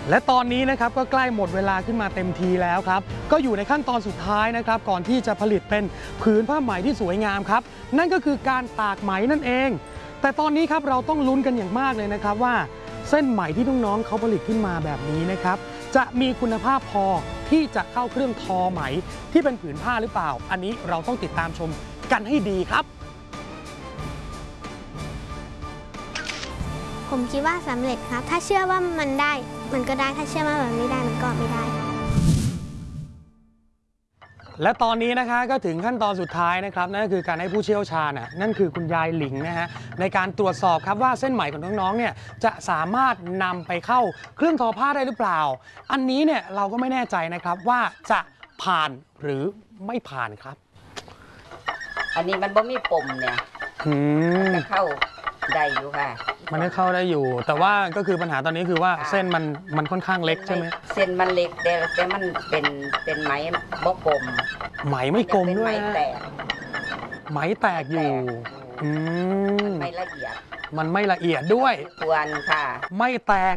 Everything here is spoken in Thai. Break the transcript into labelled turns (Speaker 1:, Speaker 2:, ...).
Speaker 1: และตอนนี้นะครับก็ใกล้หมดเวลาขึ้นมาเต็มทีแล้วครับก็อยู่ในขั้นตอนสุดท้ายนะครับก่อนที่จะผลิตเป็นผืนผ้าไหมที่สวยงามครับนั่นก็คือการตากไหมนั่นเองแต่ตอนนี้ครับเราต้องลุ้นกันอย่างมากเลยนะครับว่าเส้นไหมที่น้องๆเขาผลิตขึ้นมาแบบนี้นะครับจะมีคุณภาพพอที่จะเข้าเครื่องทอไหมที่เป็นผืนผ้าหรือเปล่าอันนี้เราต้องติดตามชมกันให้ดีครับ
Speaker 2: ผมคิดว่าสำเร็จครับถ้าเชื่อว่ามันได้มันก็ได้ถ้าเชื่อว่ามันไม่ได้มันก็ไม่ได้
Speaker 1: และตอนนี้นะคะก็ถึงขั้นตอนสุดท้ายนะครับนั่นก็คือการให้ผู้เชี่ยวชาญนั่นคือคุณยายหลิงนะฮะในการตรวจสอบครับว่าเส้นไหมของน้องๆเนี่ยจะสามารถนำไปเข้าเครื่องทอผ้าได้หรือเปล่าอันนี้เนี่ยเราก็ไม่แน่ใจนะครับว่าจะผ่านหรือไม่ผ่านครับ
Speaker 3: อันนี้มันบ่มีปมเนี่ยจะเข้าได้อยู่ค่ะ
Speaker 1: มันก็เข้าได้อยู่แต่ว่าก็คือปัญหาตอนนี้คือว่าเส้นมันค่อนข้างเล็กใช่ไหม
Speaker 3: เส้นมันเล็กแต่มันเป็นไหมบ่กลม
Speaker 1: ไหมไม่กลมด้วยนะไหมแตกอยู่
Speaker 3: ไม่ละเอียด
Speaker 1: มันไม่ละเอียดด้วย
Speaker 3: ควรค่ะ
Speaker 1: ไม่แตก